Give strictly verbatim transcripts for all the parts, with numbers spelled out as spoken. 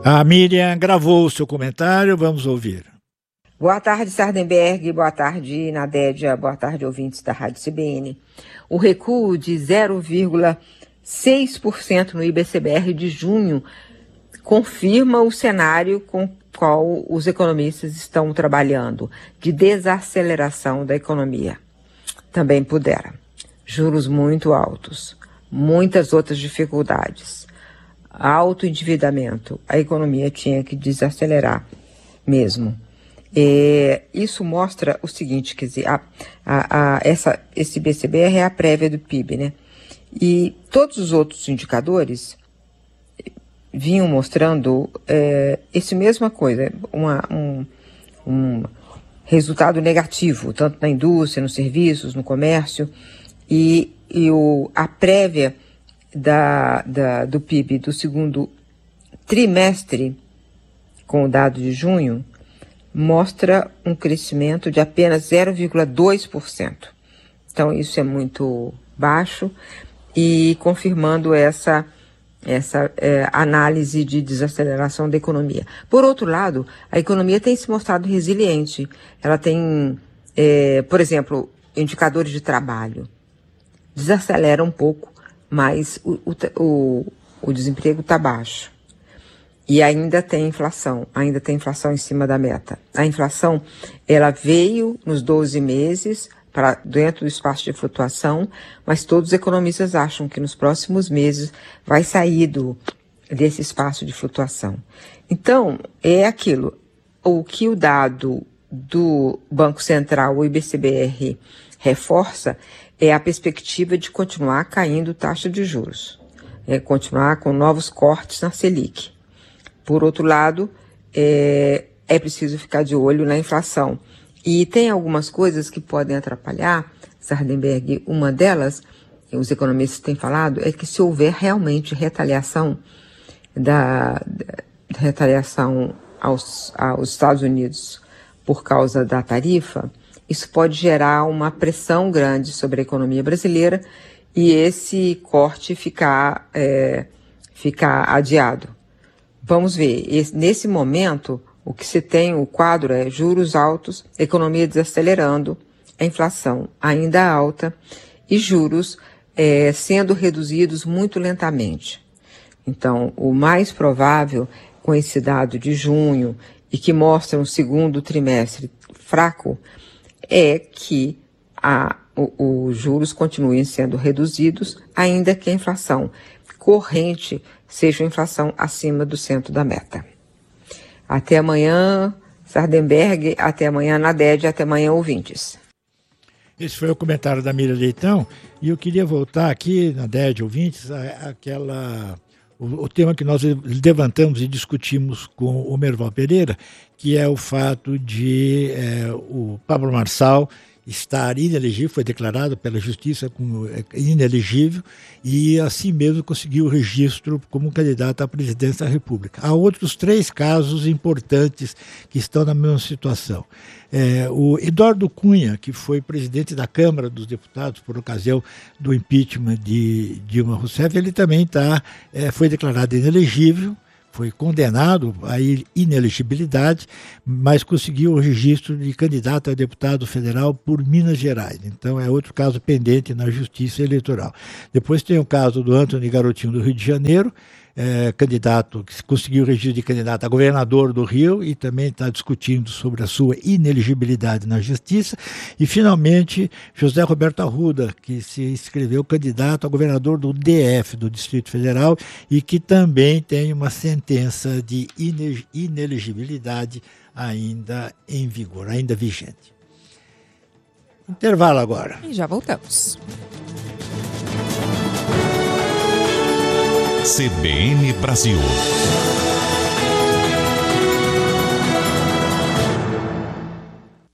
A Miriam gravou o seu comentário, vamos ouvir. Boa tarde, Sardenberg, boa tarde, Nadédia, boa tarde, ouvintes da Rádio C B N. O recuo de zero vírgula seis por cento no I B C B R de junho confirma o cenário com o qual os economistas estão trabalhando, de desaceleração da economia. Também pudera. Juros muito altos, muitas outras dificuldades, alto endividamento, a economia tinha que desacelerar mesmo. É, isso mostra o seguinte, quer dizer, a, a, a, essa, esse I B C B R é a prévia do P I B, né? E todos os outros indicadores vinham mostrando é, essa mesma coisa, uma, um, um resultado negativo, tanto na indústria, nos serviços, no comércio, e, e o, a prévia da, da, do P I B do segundo trimestre, com o dado de junho, mostra um crescimento de apenas zero vírgula dois por cento. Então, isso é muito baixo e confirmando essa, essa é, análise de desaceleração da economia. Por outro lado, a economia tem se mostrado resiliente. Ela tem, é, por exemplo, indicadores de trabalho. Desacelera um pouco, mas o, o, o, o desemprego está baixo. E ainda tem inflação, ainda tem inflação em cima da meta. A inflação, ela veio nos doze meses para dentro do espaço de flutuação, mas todos os economistas acham que nos próximos meses vai sair do, desse espaço de flutuação. Então, é aquilo, o que o dado do Banco Central, o I B C B R, reforça é a perspectiva de continuar caindo taxa de juros, é continuar com novos cortes na Selic. Por outro lado, é, é preciso ficar de olho na inflação. E tem algumas coisas que podem atrapalhar, Sardenberg, uma delas, os economistas têm falado, é que se houver realmente retaliação, da, da retaliação aos, aos Estados Unidos por causa da tarifa, isso pode gerar uma pressão grande sobre a economia brasileira e esse corte ficar, é, ficar adiado. Vamos ver, esse, nesse momento, o que se tem, o quadro é juros altos, economia desacelerando, a inflação ainda alta e juros é, sendo reduzidos muito lentamente. Então, o mais provável, com esse dado de junho e que mostra um segundo trimestre fraco, é que a, os juros continuem sendo reduzidos, ainda que a inflação corrente seja uma inflação acima do centro da meta. Até amanhã, Sardenberg, até amanhã, Nadédia, até amanhã, ouvintes. Esse foi o comentário da Miriam Leitão, e eu queria voltar aqui, Nadédia, ouvintes, àquela, o, o tema que nós levantamos e discutimos com o Merval Pereira, que é o fato de é, o Pablo Marçal estar inelegível, foi declarado pela Justiça como inelegível e assim mesmo conseguiu o registro como candidato à presidência da República. Há outros três casos importantes que estão na mesma situação. É, o Eduardo Cunha, que foi presidente da Câmara dos Deputados por ocasião do impeachment de Dilma Rousseff, ele também tá, é, foi declarado inelegível, foi condenado à inelegibilidade, mas conseguiu o registro de candidato a deputado federal por Minas Gerais. Então é outro caso pendente na Justiça Eleitoral. Depois tem o caso do Antony Garotinho do Rio de Janeiro, é, candidato que conseguiu o registro de candidato a governador do Rio e também está discutindo sobre a sua inelegibilidade na Justiça. E, finalmente, José Roberto Arruda, que se inscreveu candidato a governador do D F, do Distrito Federal, e que também tem uma sentença de inelegibilidade ainda em vigor, ainda vigente. Intervalo agora. E já voltamos. C B N Brasil.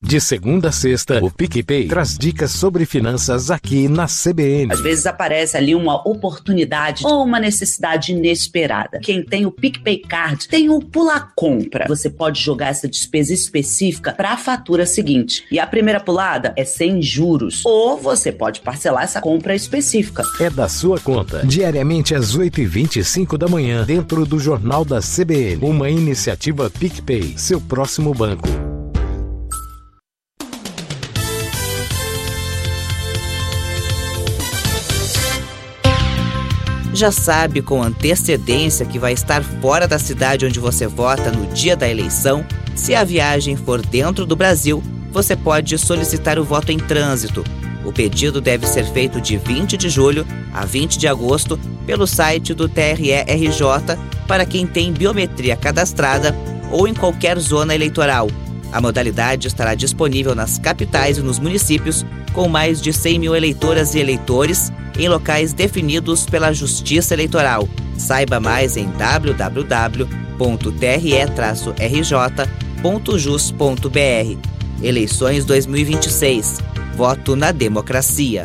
De segunda a sexta, o PicPay traz dicas sobre finanças aqui na C B N. Às vezes aparece ali uma oportunidade ou uma necessidade inesperada. Quem tem o PicPay Card tem o Pula Compra. Você pode jogar essa despesa específica para a fatura seguinte. E a primeira pulada é sem juros. Ou você pode parcelar essa compra específica. É da sua conta. Diariamente às oito e vinte e cinco da manhã, dentro do Jornal da C B N. Uma iniciativa PicPay, seu próximo banco. Já sabe com antecedência que vai estar fora da cidade onde você vota no dia da eleição? Se a viagem for dentro do Brasil, você pode solicitar o voto em trânsito. O pedido deve ser feito de vinte de julho a vinte de agosto pelo site do T R E R J para quem tem biometria cadastrada ou em qualquer zona eleitoral. A modalidade estará disponível nas capitais e nos municípios com mais de cem mil eleitoras e eleitores em locais definidos pela Justiça Eleitoral. Saiba mais em w w w ponto t r e r j ponto jus ponto b r. Eleições dois mil e vinte e seis. Voto na democracia.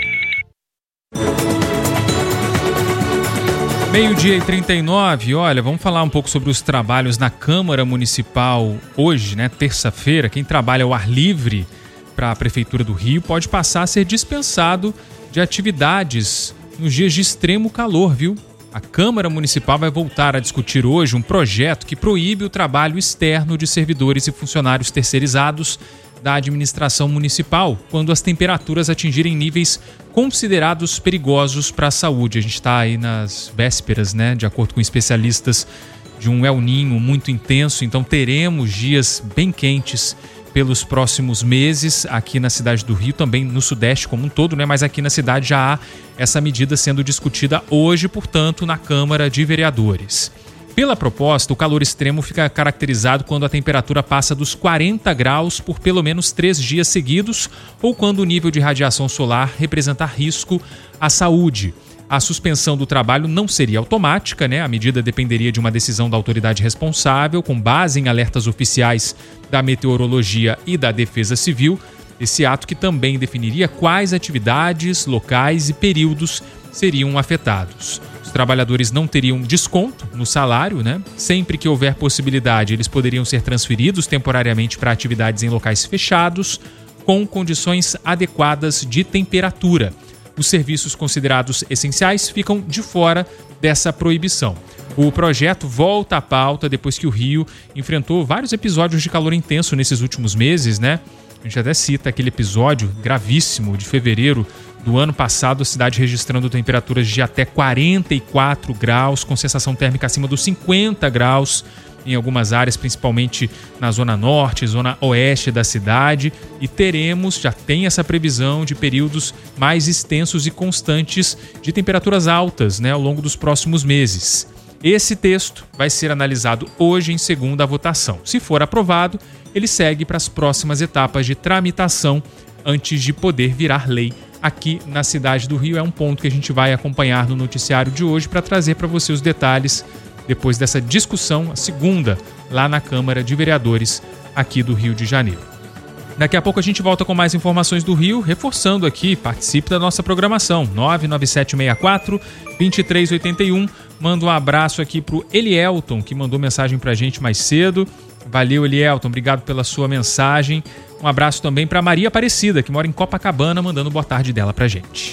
Meio-dia e trinta e nove, olha, vamos falar um pouco sobre os trabalhos na Câmara Municipal hoje, né, terça-feira. Quem trabalha ao ar livre para a Prefeitura do Rio pode passar a ser dispensado de atividades nos dias de extremo calor, viu? A Câmara Municipal vai voltar a discutir hoje um projeto que proíbe o trabalho externo de servidores e funcionários terceirizados da administração municipal quando as temperaturas atingirem níveis considerados perigosos para a saúde. A gente está aí nas vésperas, né, de acordo com especialistas, de um El Niño muito intenso, então teremos dias bem quentes pelos próximos meses aqui na cidade do Rio, também no Sudeste como um todo, né? Mas aqui na cidade já há essa medida sendo discutida hoje, portanto, na Câmara de Vereadores. Pela proposta, o calor extremo fica caracterizado quando a temperatura passa dos quarenta graus por pelo menos três dias seguidos ou quando o nível de radiação solar representar risco à saúde. A suspensão do trabalho não seria automática, né? A medida dependeria de uma decisão da autoridade responsável, com base em alertas oficiais da meteorologia e da Defesa Civil. Esse ato que também definiria quais atividades, locais e períodos seriam afetados. Os trabalhadores não teriam desconto no salário, né? Sempre que houver possibilidade, eles poderiam ser transferidos temporariamente para atividades em locais fechados, com condições adequadas de temperatura. Os serviços considerados essenciais ficam de fora dessa proibição. O projeto volta à pauta depois que o Rio enfrentou vários episódios de calor intenso nesses últimos meses, né? A gente até cita aquele episódio gravíssimo de fevereiro do ano passado, a cidade registrando temperaturas de até quarenta e quatro graus, com sensação térmica acima dos cinquenta graus em algumas áreas, principalmente na zona norte, zona oeste da cidade, e teremos, já tem essa previsão de períodos mais extensos e constantes de temperaturas altas, né, ao longo dos próximos meses. Esse texto vai ser analisado hoje em segunda votação. Se for aprovado, ele segue para as próximas etapas de tramitação antes de poder virar lei aqui na cidade do Rio. É um ponto que a gente vai acompanhar no noticiário de hoje para trazer para você os detalhes depois dessa discussão, a segunda, lá na Câmara de Vereadores aqui do Rio de Janeiro. Daqui a pouco a gente volta com mais informações do Rio, reforçando aqui, participe da nossa programação, nove nove sete seis quatro, dois três oito um. Manda um abraço aqui pro Elielton, que mandou mensagem pra gente mais cedo. Valeu, Elielton, obrigado pela sua mensagem. Um abraço também para Maria Aparecida, que mora em Copacabana, mandando boa tarde dela pra gente.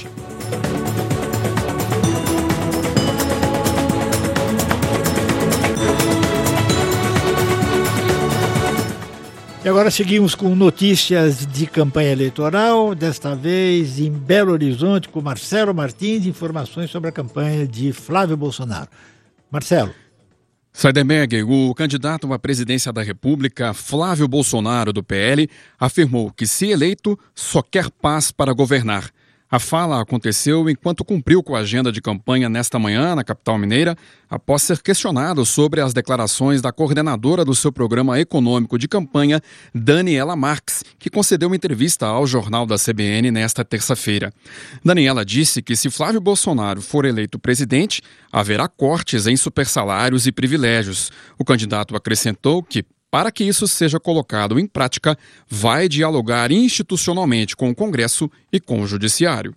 E agora seguimos com notícias de campanha eleitoral, desta vez em Belo Horizonte, com Marcelo Martins, informações sobre a campanha de Flávio Bolsonaro. Marcelo. Sardenberg, o candidato à presidência da República, Flávio Bolsonaro, do P L, afirmou que, se eleito, só quer paz para governar. A fala aconteceu enquanto cumpriu com a agenda de campanha nesta manhã na capital mineira, após ser questionado sobre as declarações da coordenadora do seu programa econômico de campanha, Daniela Marques, que concedeu uma entrevista ao Jornal da C B N nesta terça-feira. Daniela disse que, se Flávio Bolsonaro for eleito presidente, haverá cortes em supersalários e privilégios. O candidato acrescentou que, Para que isso seja colocado em prática, vai dialogar institucionalmente com o Congresso e com o Judiciário.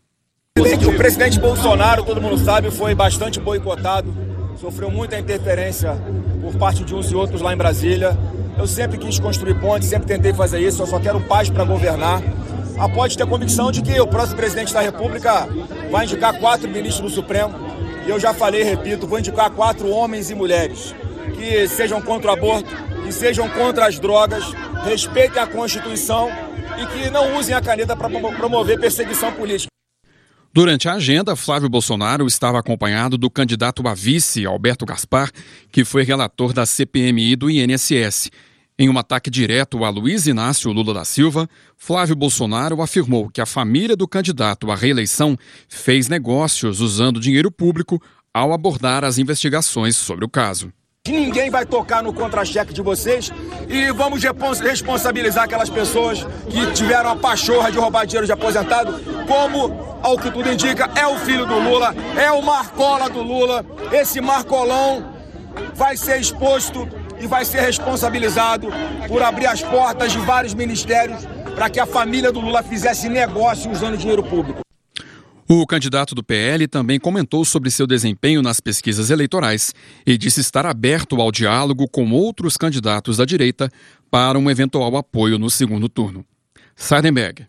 O presidente Bolsonaro, todo mundo sabe, foi bastante boicotado, sofreu muita interferência por parte de uns e outros lá em Brasília. Eu sempre quis construir pontes, sempre tentei fazer isso, eu só quero paz para governar. Ah, pode ter convicção de que o próximo presidente da República vai indicar quatro ministros do Supremo. E eu já falei, repito, vou indicar quatro homens e mulheres que sejam contra o aborto, que sejam contra as drogas, respeitem a Constituição e que não usem a caneta para promover perseguição política. Durante a agenda, Flávio Bolsonaro estava acompanhado do candidato a vice, Alberto Gaspar, que foi relator da C P M I do I N S S. Em um ataque direto a Luiz Inácio Lula da Silva, Flávio Bolsonaro afirmou que a família do candidato à reeleição fez negócios usando dinheiro público ao abordar as investigações sobre o caso. Ninguém vai tocar no contra-cheque de vocês e vamos responsabilizar aquelas pessoas que tiveram a pachorra de roubar dinheiro de aposentado, como, ao que tudo indica, é o filho do Lula, é o Marcola do Lula. Esse Marcolão vai ser exposto e vai ser responsabilizado por abrir as portas de vários ministérios para que a família do Lula fizesse negócio usando dinheiro público. O candidato do P L também comentou sobre seu desempenho nas pesquisas eleitorais e disse estar aberto ao diálogo com outros candidatos da direita para um eventual apoio no segundo turno. Sardenberg.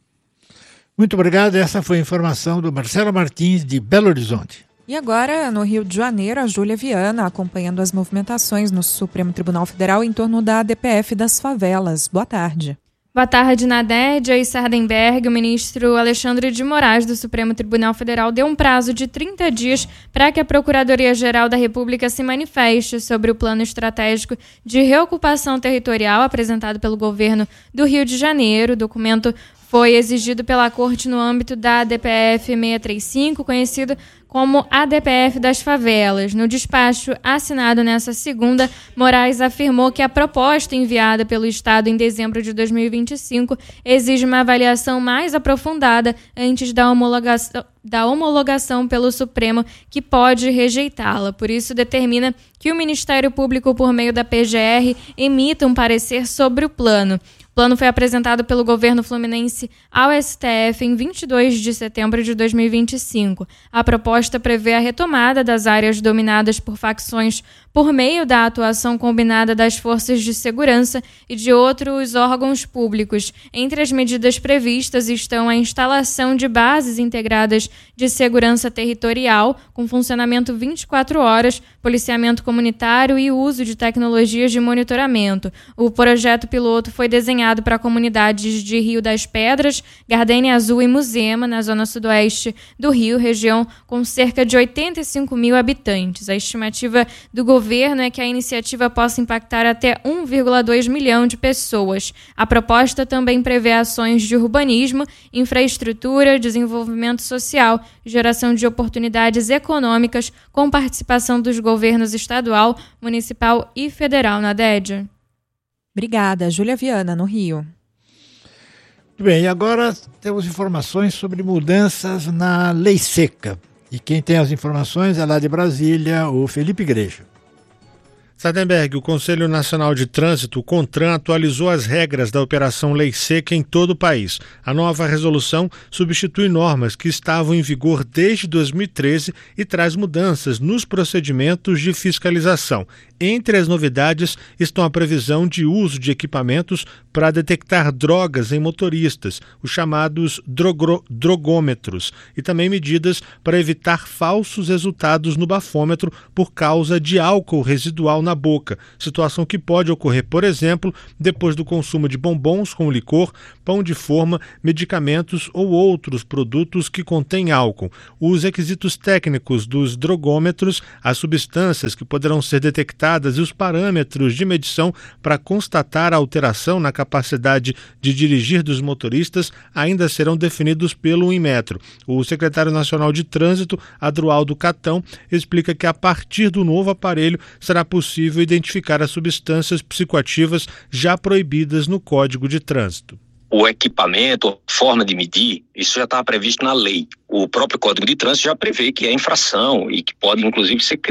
Muito obrigado. Essa foi a informação do Marcelo Martins, de Belo Horizonte. E agora, no Rio de Janeiro, a Júlia Viana, acompanhando as movimentações no Supremo Tribunal Federal em torno da A D P F das favelas. Boa tarde. Boa tarde, Nadédia e Sardenberg. O ministro Alexandre de Moraes, do Supremo Tribunal Federal, deu um prazo de trinta dias para que a Procuradoria-Geral da República se manifeste sobre o plano estratégico de reocupação territorial apresentado pelo governo do Rio de Janeiro. O documento foi exigido pela Corte no âmbito da A D P F seiscentos e trinta e cinco, conhecido como A D P F das favelas. No despacho assinado nesta segunda, Moraes afirmou que a proposta enviada pelo Estado em dezembro de dois mil e vinte e cinco exige uma avaliação mais aprofundada antes da homologação, da homologação pelo Supremo, que pode rejeitá-la. Por isso, determina que o Ministério Público, por meio da P G R, emita um parecer sobre o plano. O plano foi apresentado pelo governo fluminense ao S T F em vinte e dois de setembro de dois mil e vinte e cinco. A proposta prevê a retomada das áreas dominadas por facções por meio da atuação combinada das forças de segurança e de outros órgãos públicos. Entre as medidas previstas estão a instalação de bases integradas de segurança territorial, com funcionamento vinte e quatro horas, policiamento comunitário e uso de tecnologias de monitoramento. O projeto piloto foi desenhado para comunidades de Rio das Pedras, Gardênia Azul e Muzema, na zona sudoeste do Rio, região com cerca de oitenta e cinco mil habitantes. A estimativa do governo governo é que a iniciativa possa impactar até um vírgula dois milhão de pessoas. A proposta também prevê ações de urbanismo, infraestrutura, desenvolvimento social, geração de oportunidades econômicas com participação dos governos estadual, municipal e federal. Nadédia. Obrigada, Júlia Viana, no Rio. Muito bem, e agora temos informações sobre mudanças na Lei Seca. E quem tem as informações é lá de Brasília, o Felipe Igreja. Sardenberg, o Conselho Nacional de Trânsito, o CONTRAN, atualizou as regras da Operação Lei Seca em todo o país. A nova resolução substitui normas que estavam em vigor desde dois mil e treze e traz mudanças nos procedimentos de fiscalização. Entre as novidades estão a previsão de uso de equipamentos para detectar drogas em motoristas, os chamados drogro, drogômetros, e também medidas para evitar falsos resultados no bafômetro por causa de álcool residual na boca, situação que pode ocorrer, por exemplo, depois do consumo de bombons com licor, pão de forma, medicamentos ou outros produtos que contêm álcool. Os requisitos técnicos dos drogômetros, as substâncias que poderão ser detectadas e os parâmetros de medição para constatar a alteração na capacidade de dirigir dos motoristas ainda serão definidos pelo Inmetro. O secretário nacional de Trânsito, Adroaldo Catão, explica que a partir do novo aparelho será possível identificar as substâncias psicoativas já proibidas no Código de Trânsito. O equipamento, a forma de medir, isso já está previsto na lei. O próprio Código de Trânsito já prevê que é infração e que pode, inclusive, ser crime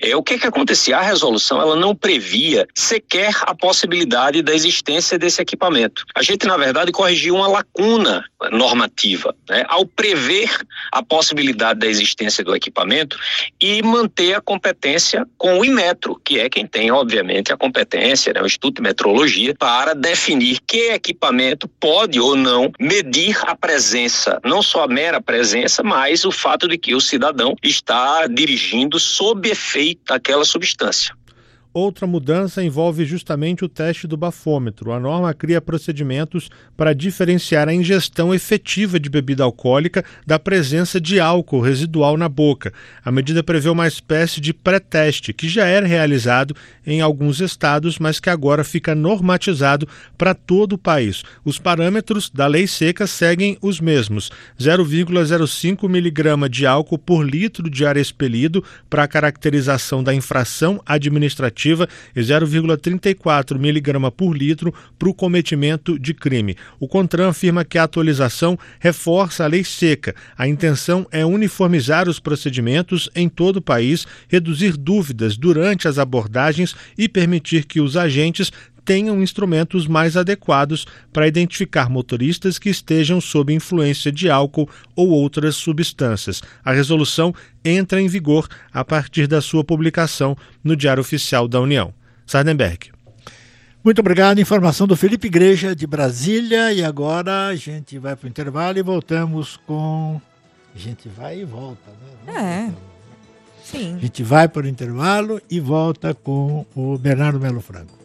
É, o que que acontecia? A resolução ela não previa sequer a possibilidade da existência desse equipamento. A gente, na verdade, corrigiu uma lacuna normativa, né, ao prever a possibilidade da existência do equipamento e manter a competência com o Inmetro, que é quem tem, obviamente, a competência, né, o Instituto de Metrologia, para definir que equipamento pode ou não medir a presença, não só a mera presença, mas o fato de que o cidadão está dirigindo sob efeito daquela substância. Outra mudança envolve justamente o teste do bafômetro. A norma cria procedimentos para diferenciar a ingestão efetiva de bebida alcoólica da presença de álcool residual na boca. A medida prevê uma espécie de pré-teste, que já era realizado em alguns estados, mas que agora fica normatizado para todo o país. Os parâmetros da lei seca seguem os mesmos: zero vírgula zero cinco miligrama de álcool por litro de ar expelido para a caracterização da infração administrativa e zero vírgula trinta e quatro miligrama por litro para o cometimento de crime. O CONTRAN afirma que a atualização reforça a lei seca. A intenção é uniformizar os procedimentos em todo o país, reduzir dúvidas durante as abordagens e permitir que os agentes tenham instrumentos mais adequados para identificar motoristas que estejam sob influência de álcool ou outras substâncias. A resolução entra em vigor a partir da sua publicação no Diário Oficial da União. Sardenberg. Muito obrigado. Informação do Felipe Igreja, de Brasília. E agora a gente vai para o intervalo e voltamos com... A gente vai e volta, né? É, sim. A gente vai para o intervalo e volta com o Bernardo Melo Franco.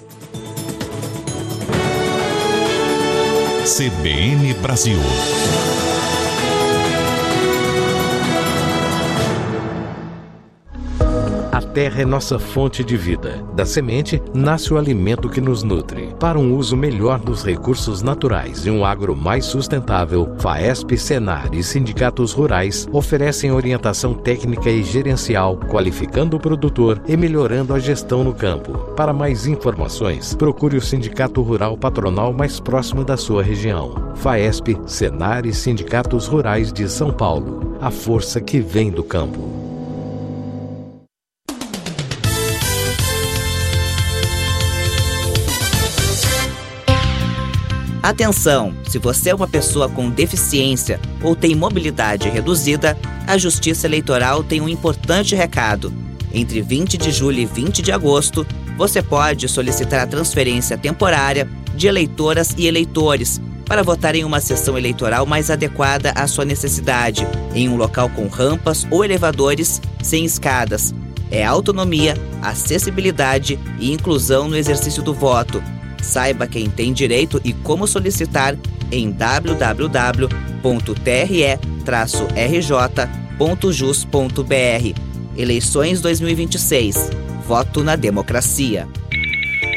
C B N Brasil. A terra é nossa fonte de vida. Da semente nasce o alimento que nos nutre. Para um uso melhor dos recursos naturais e um agro mais sustentável, FAESP, Senar e sindicatos rurais oferecem orientação técnica e gerencial, qualificando o produtor e melhorando a gestão no campo. Para mais informações, procure o Sindicato Rural Patronal mais próximo da sua região. FAESP, Senar e sindicatos rurais de São Paulo. A força que vem do campo. Atenção! Se você é uma pessoa com deficiência ou tem mobilidade reduzida, a Justiça Eleitoral tem um importante recado. Entre vinte de julho e vinte de agosto, você pode solicitar a transferência temporária de eleitoras e eleitores para votar em uma sessão eleitoral mais adequada à sua necessidade, em um local com rampas ou elevadores sem escadas. É autonomia, acessibilidade e inclusão no exercício do voto. Saiba quem tem direito e como solicitar em w w w ponto t r e traço r j ponto jus ponto b r. Eleições dois mil e vinte e seis. Voto na democracia.